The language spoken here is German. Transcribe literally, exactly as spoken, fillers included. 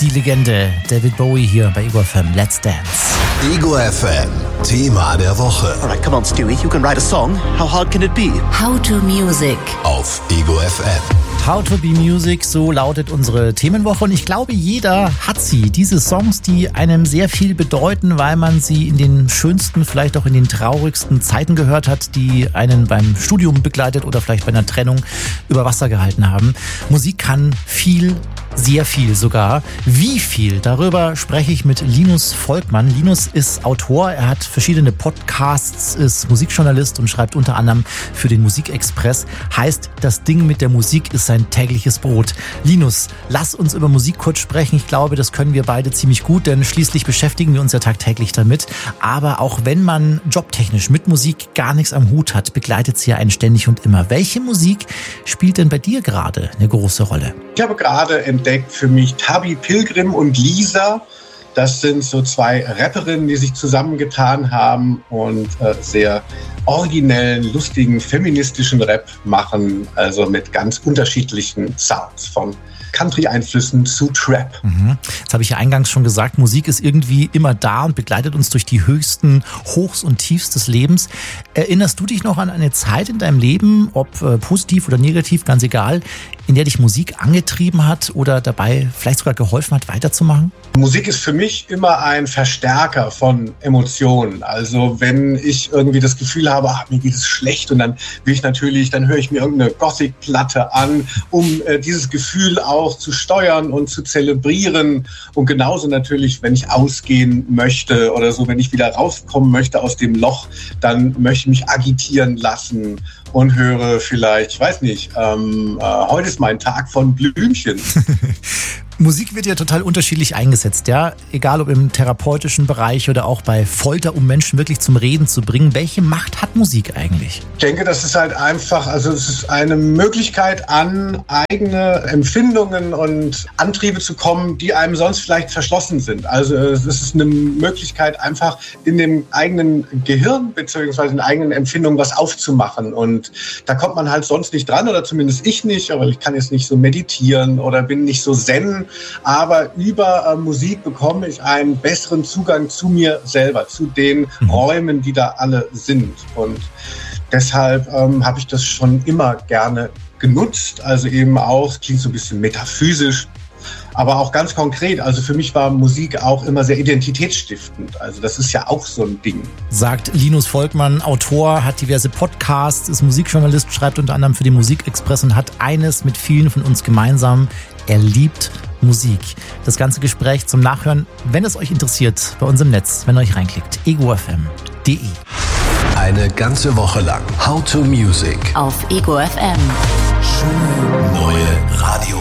Die Legende David Bowie hier bei Ego F M. Let's Dance. Ego F M, Thema der Woche. Alright, come on, Stewie, you can write a song. How hard can it be? How to Music. Auf Ego F M. How to be Music, so lautet unsere Themenwoche. Und ich glaube, jeder hat sie. Diese Songs, die einem sehr viel bedeuten, weil man sie in den schönsten, vielleicht auch in den traurigsten Zeiten gehört hat, die einen beim Studium begleitet oder vielleicht bei einer Trennung über Wasser gehalten haben. Musik kann viel, sehr viel sogar. Wie viel? Darüber spreche ich mit Linus Volkmann. Linus ist Autor, er hat verschiedene Podcasts, ist Musikjournalist und schreibt unter anderem für den Musikexpress. Heißt, das Ding mit der Musik ist sein tägliches Brot. Linus, lass uns über Musik kurz sprechen. Ich glaube, das können wir beide ziemlich gut, denn schließlich beschäftigen wir uns ja tagtäglich damit. Aber auch wenn man jobtechnisch mit Musik gar nichts am Hut hat, begleitet sie ja einen ständig und immer. Welche Musik spielt denn bei dir gerade eine große Rolle? Ich habe gerade entdeckt für mich Tabi Pilgrim und Lisa. Das sind so zwei Rapperinnen, die sich zusammengetan haben und äh, sehr originellen, lustigen, feministischen Rap machen. Also mit ganz unterschiedlichen Sounds, von Country-Einflüssen zu Trap. Mhm. Jetzt habe ich ja eingangs schon gesagt, Musik ist irgendwie immer da und begleitet uns durch die höchsten Hochs und Tiefs des Lebens. Erinnerst du dich noch an eine Zeit in deinem Leben, ob äh, positiv oder negativ, ganz egal, in der dich Musik angetrieben hat oder dabei vielleicht sogar geholfen hat, weiterzumachen? Musik ist für mich immer ein Verstärker von Emotionen. Also wenn ich irgendwie das Gefühl habe, ach, mir geht es schlecht, und dann will ich natürlich, dann höre ich mir irgendeine Gothic-Platte an, um äh, dieses Gefühl auch zu steuern und zu zelebrieren. Und genauso natürlich, wenn ich ausgehen möchte oder so, wenn ich wieder rauskommen möchte aus dem Loch, dann möchte ich mich agitieren lassen und höre vielleicht, ich weiß nicht, ähm, äh, heute ist mein Tag von Blümchen. Musik wird ja total unterschiedlich eingesetzt, ja, egal ob im therapeutischen Bereich oder auch bei Folter, um Menschen wirklich zum Reden zu bringen. Welche Macht hat Musik eigentlich? Ich denke, das ist halt einfach, also es ist eine Möglichkeit, an eigene Empfindungen und Antriebe zu kommen, die einem sonst vielleicht verschlossen sind. Also es ist eine Möglichkeit, einfach in dem eigenen Gehirn beziehungsweise in eigenen Empfindungen was aufzumachen. Und da kommt man halt sonst nicht dran, oder zumindest ich nicht, aber ich kann jetzt nicht so meditieren oder bin nicht so zen. Aber über äh, Musik bekomme ich einen besseren Zugang zu mir selber, zu den mhm. Räumen, die da alle sind. Und deshalb ähm, habe ich das schon immer gerne genutzt. Also eben auch, es klingt so ein bisschen metaphysisch, aber auch ganz konkret. Also für mich war Musik auch immer sehr identitätsstiftend. Also das ist ja auch so ein Ding. Sagt Linus Volkmann, Autor, hat diverse Podcasts, ist Musikjournalist, schreibt unter anderem für den Musikexpress und hat eines mit vielen von uns gemeinsam: er liebt Musik. Das ganze Gespräch zum Nachhören, wenn es euch interessiert, bei uns im Netz, wenn ihr euch reinklickt, ego f m punkt d e. Eine ganze Woche lang How to Music auf Ego F M. Schöne neue Radio.